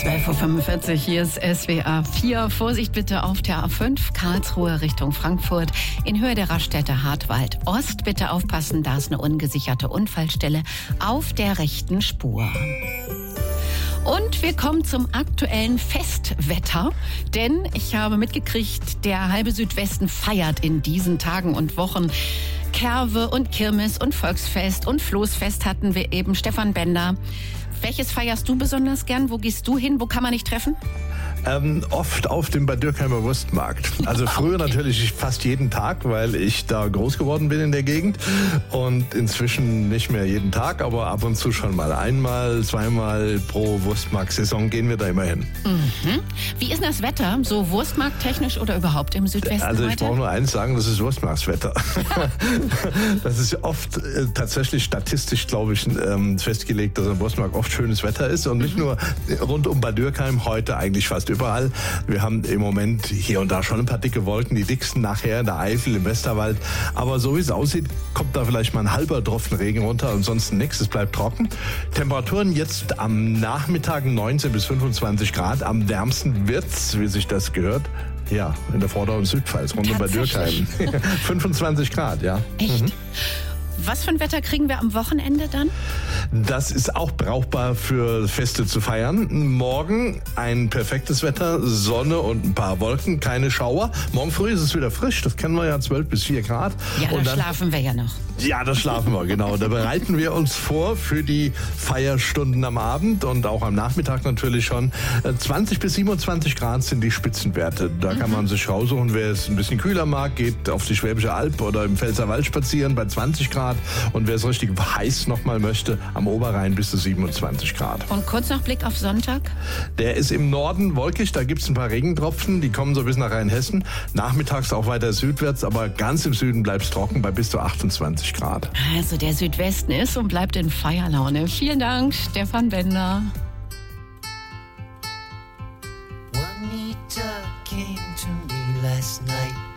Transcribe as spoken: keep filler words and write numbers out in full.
zwölf Uhr fünfundvierzig, hier ist S W A vier. Vorsicht bitte auf der A fünf, Karlsruhe Richtung Frankfurt. In Höhe der Raststätte Hartwald Ost bitte aufpassen, da ist eine ungesicherte Unfallstelle auf der rechten Spur. Und wir kommen zum aktuellen Festwetter, denn ich habe mitgekriegt, der halbe Südwesten feiert in diesen Tagen und Wochen. Kerwe und Kirmes und Volksfest und Floßfest hatten wir eben. Stefan Bender, welches feierst du besonders gern? Wo gehst du hin? Wo kann man dich treffen? Ähm, oft auf dem Bad Dürkheimer Wurstmarkt. Also früher okay. natürlich fast jeden Tag, weil ich da groß geworden bin in der Gegend. Und inzwischen nicht mehr jeden Tag, aber ab und zu schon mal. Einmal, zweimal pro Wurstmarkt-Saison gehen wir da immer hin. Mhm. Wie ist denn das Wetter? So wurstmarkttechnisch oder überhaupt im Südwesten Also ich heute? brauche nur eins sagen, das ist Wurstmarktswetter. Das ist oft äh, tatsächlich statistisch, glaube ich, ähm, festgelegt, dass am Wurstmarkt oft schönes Wetter ist. Und nicht nur rund um Bad Dürkheim, heute eigentlich fast überall. Wir haben im Moment hier und da schon ein paar dicke Wolken, die dicksten nachher in der Eifel, im Westerwald. Aber so wie es aussieht, kommt da vielleicht mal ein halber Tropfen Regen runter, ansonsten nichts, es bleibt trocken. Temperaturen jetzt am Nachmittag neunzehn bis fünfundzwanzig Grad. Am wärmsten wird's, wie sich das gehört, ja, in der Vorder- und Südpfalz, rund um Bad Dürkheim. fünfundzwanzig Grad, ja. Echt? Mhm. Was für ein Wetter kriegen wir am Wochenende dann? Das ist auch brauchbar für Feste zu feiern. Morgen ein perfektes Wetter, Sonne und ein paar Wolken, keine Schauer. Morgen früh ist es wieder frisch, das kennen wir ja, zwölf bis vier Grad. Ja, da und dann, schlafen wir ja noch. Ja, das schlafen wir, genau. Da bereiten wir uns vor für die Feierstunden am Abend und auch am Nachmittag natürlich schon. zwanzig bis siebenundzwanzig Grad sind die Spitzenwerte. Da mhm. kann man sich raussuchen, wer es ein bisschen kühler mag, geht auf die Schwäbische Alb oder im Pfälzerwald spazieren bei zwanzig Grad. Und wer es richtig heiß nochmal möchte, am Oberrhein bis zu siebenundzwanzig Grad. Und kurz noch Blick auf Sonntag? Der ist im Norden wolkig, da gibt es ein paar Regentropfen, die kommen so bis nach Rheinhessen. Nachmittags auch weiter südwärts, aber ganz im Süden bleibt es trocken bei bis zu achtundzwanzig Grad. Also der Südwesten ist und bleibt in Feierlaune. Vielen Dank, Stefan Bender. Juanita came to me last night.